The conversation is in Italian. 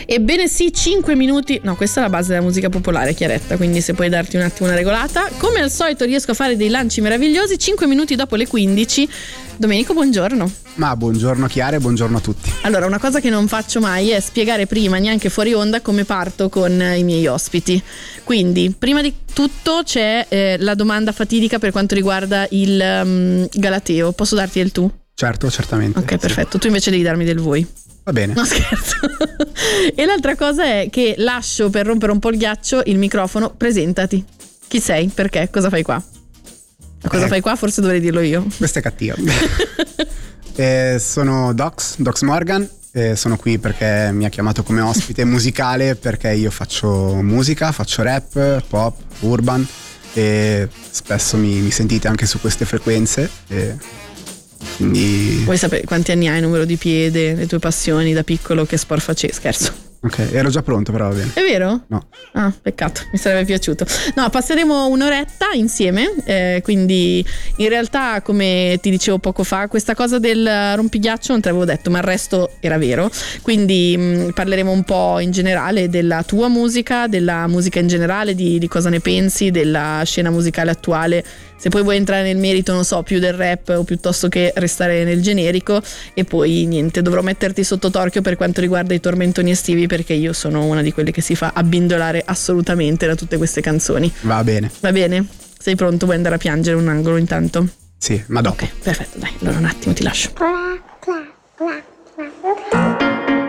Ebbene sì, 5 minuti. No, questa è la base della musica popolare, Chiaretta, quindi se puoi darti un attimo una regolata. Come al solito riesco a fare dei lanci meravigliosi. 5 minuti dopo le 15. Domenico, buongiorno. Ma buongiorno Chiara e buongiorno a tutti. Allora, una cosa che non faccio mai è spiegare prima, neanche fuori onda, come parto con i miei ospiti. Quindi, prima di tutto c'è la domanda fatidica per quanto riguarda il Galateo. Posso darti il tu? Certo, certamente. Ok, perfetto. Tu invece devi darmi del voi. Va bene. No, scherzo. E l'altra cosa è che lascio, per rompere un po' il ghiaccio, il microfono. Presentati. Chi sei? Perché? Cosa fai qua? Cosa fai qua? Forse dovrei dirlo io. Questa è cattiva. Sono Dox Morgan. Sono qui perché mi ha chiamato come ospite musicale, perché io faccio musica, faccio rap, pop, urban e spesso mi sentite anche su queste frequenze. Quindi... Vuoi sapere quanti anni hai, numero di piede, le tue passioni da piccolo, che sport facevi? Scherzo. Ok, ero già pronto, però va bene. È vero? No. Ah, peccato, mi sarebbe piaciuto. No, passeremo un'oretta insieme, quindi in realtà, come ti dicevo poco fa, questa cosa del rompighiaccio non te l'avevo detto, ma il resto era vero. Quindi parleremo un po' in generale della tua musica, della musica in generale, di cosa ne pensi, della scena musicale attuale. Se poi vuoi entrare nel merito, non so, più del rap o piuttosto che restare nel generico. E poi niente, dovrò metterti sotto torchio per quanto riguarda i tormentoni estivi, perché io sono una di quelle che si fa abbindolare assolutamente da tutte queste canzoni. Va bene. Va bene? Sei pronto? Vuoi andare a piangere un angolo intanto? Sì, ma dopo. Ok, perfetto, dai, allora un attimo ti lascio.